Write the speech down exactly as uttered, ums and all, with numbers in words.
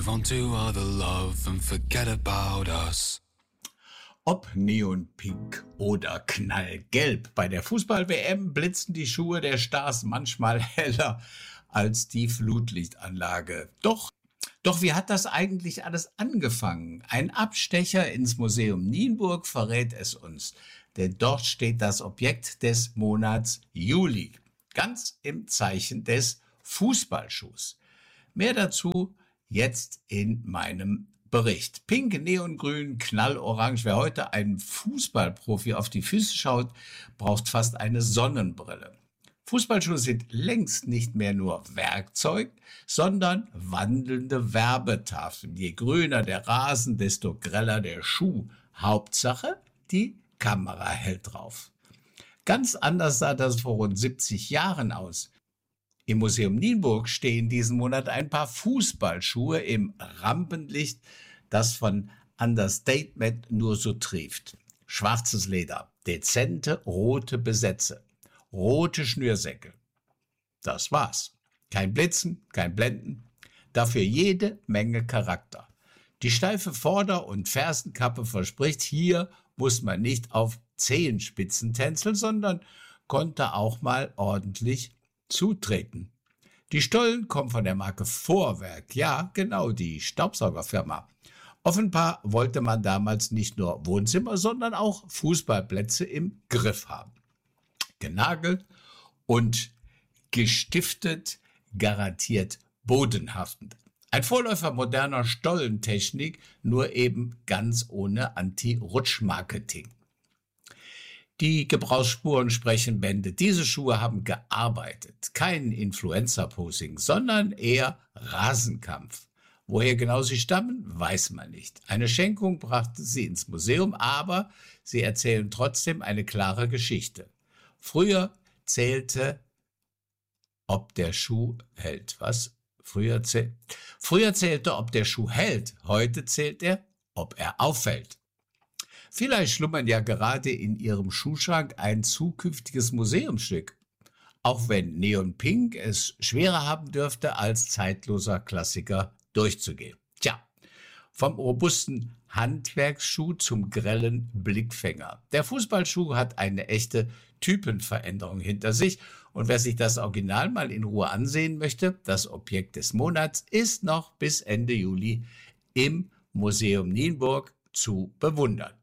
On to other love and forget about us. Ob neonpink oder knallgelb, bei der Fußball-W M blitzen die Schuhe der Stars manchmal heller als die Flutlichtanlage. Doch, doch wie hat das eigentlich alles angefangen? Ein Abstecher ins Museum Nienburg verrät es uns, denn dort steht das Objekt des Monats Juli, ganz im Zeichen des Fußballschuhs. Mehr dazu jetzt in meinem Bericht. Pink, Neongrün, Knallorange. Wer heute einem Fußballprofi auf die Füße schaut, braucht fast eine Sonnenbrille. Fußballschuhe sind längst nicht mehr nur Werkzeug, sondern wandelnde Werbetafeln. Je grüner der Rasen, desto greller der Schuh. Hauptsache, die Kamera hält drauf. Ganz anders sah das vor rund siebzig Jahren aus. Im Museum Nienburg stehen diesen Monat ein paar Fußballschuhe im Rampenlicht, das von Understatement nur so trieft. Schwarzes Leder, dezente rote Besätze, rote Schnürsenkel. Das war's. Kein Blitzen, kein Blenden, dafür jede Menge Charakter. Die steife Vorder- und Fersenkappe verspricht, hier muss man nicht auf Zehenspitzen tänzeln, sondern konnte auch mal ordentlich zutreten. Die Stollen kommen von der Marke Vorwerk, ja, genau, die Staubsaugerfirma. Offenbar wollte man damals nicht nur Wohnzimmer, sondern auch Fußballplätze im Griff haben. Genagelt und gestiftet, garantiert bodenhaftend. Ein Vorläufer moderner Stollentechnik, nur eben ganz ohne Anti-Rutsch-Marketing. Die Gebrauchsspuren sprechen Bände. Diese Schuhe haben gearbeitet. Kein Influencer-Posing, sondern eher Rasenkampf. Woher genau sie stammen, weiß man nicht. Eine Schenkung brachte sie ins Museum, aber sie erzählen trotzdem eine klare Geschichte. Früher zählte, ob der Schuh hält. Was? Früher, zäh- Früher zählte, ob der Schuh hält. Heute zählt er, ob er auffällt. Vielleicht schlummern ja gerade in Ihrem Schuhschrank ein zukünftiges Museumsstück. Auch wenn Neon Pink es schwerer haben dürfte, als zeitloser Klassiker durchzugehen. Tja, vom robusten Handwerksschuh zum grellen Blickfänger. Der Fußballschuh hat eine echte Typenveränderung hinter sich. Und wer sich das Original mal in Ruhe ansehen möchte, das Objekt des Monats ist noch bis Ende Juli im Museum Nienburg zu bewundern.